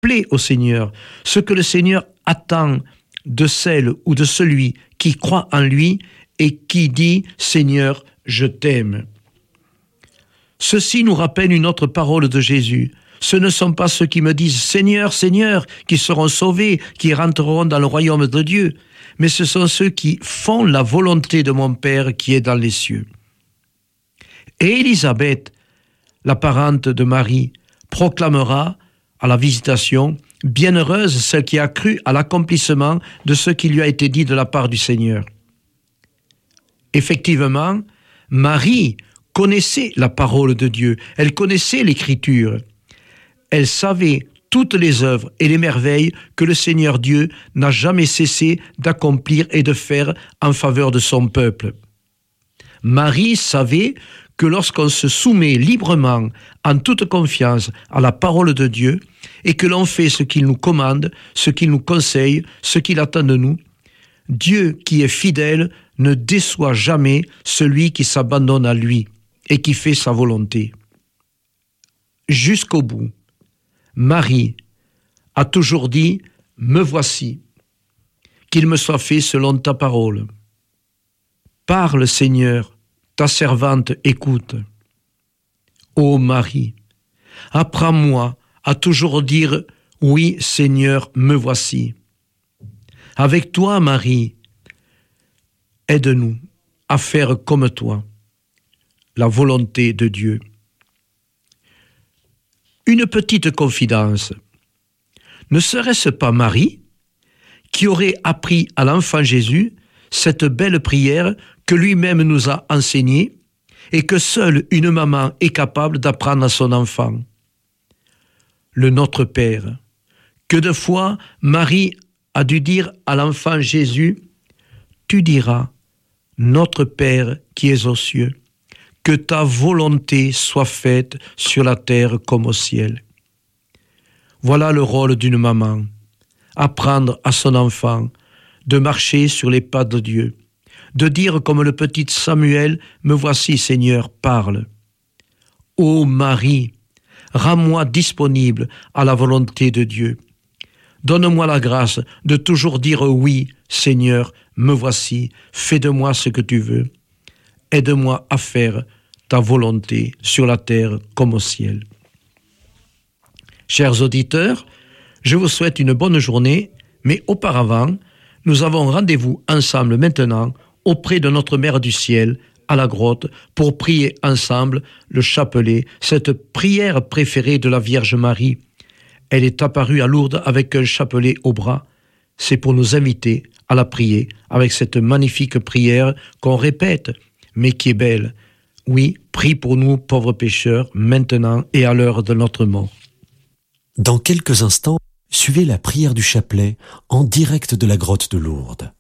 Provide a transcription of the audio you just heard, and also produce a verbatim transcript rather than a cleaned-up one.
plaît au Seigneur, ce que le Seigneur attend de celle ou de celui qui croit en lui et qui dit « Seigneur, je t'aime ». Ceci nous rappelle une autre parole de Jésus. Ce ne sont pas ceux qui me disent « Seigneur, Seigneur » qui seront sauvés, qui rentreront dans le royaume de Dieu, mais ce sont ceux qui font la volonté de mon Père qui est dans les cieux. Et Élisabeth, la parente de Marie, proclamera à la visitation « Bienheureuse celle qui a cru à l'accomplissement de ce qui lui a été dit de la part du Seigneur ». Effectivement, Marie connaissait la parole de Dieu, elle connaissait l'Écriture. Elle savait toutes les œuvres et les merveilles que le Seigneur Dieu n'a jamais cessé d'accomplir et de faire en faveur de son peuple. Marie savait que lorsqu'on se soumet librement, en toute confiance, à la parole de Dieu, et que l'on fait ce qu'il nous commande, ce qu'il nous conseille, ce qu'il attend de nous, Dieu qui est fidèle ne déçoit jamais celui qui s'abandonne à lui et qui fait sa volonté. Jusqu'au bout, Marie a toujours dit « Me voici, qu'il me soit fait selon ta parole. Parle, Seigneur, ta servante écoute. Ô Marie, apprends-moi à toujours dire « Oui, Seigneur, me voici ». Avec toi, Marie, aide-nous à faire comme toi, la volonté de Dieu. Une petite confidence. Ne serait-ce pas Marie qui aurait appris à l'enfant Jésus cette belle prière que lui-même nous a enseignée et que seule une maman est capable d'apprendre à son enfant? Le Notre Père. Que de fois Marie a dû dire à l'enfant Jésus « Tu diras, Notre Père qui es aux cieux, que ta volonté soit faite sur la terre comme au ciel. » Voilà le rôle d'une maman, apprendre à son enfant de marcher sur les pas de Dieu, de dire comme le petit Samuel « Me voici, Seigneur, parle. » Ô Marie, rends-moi disponible à la volonté de Dieu. Donne-moi la grâce de toujours dire « Oui, Seigneur, me voici, fais de moi ce que tu veux. » Aide-moi à faire ta volonté sur la terre comme au ciel. Chers auditeurs, je vous souhaite une bonne journée, mais auparavant, nous avons rendez-vous ensemble maintenant auprès de notre Mère du Ciel, à la grotte, pour prier ensemble le chapelet, cette prière préférée de la Vierge Marie. Elle est apparue à Lourdes avec un chapelet au bras. C'est pour nous inviter à la prier avec cette magnifique prière qu'on répète, mais qui est belle. Oui, prie pour nous, pauvres pécheurs, maintenant et à l'heure de notre mort. Dans quelques instants, suivez la prière du chapelet en direct de la grotte de Lourdes.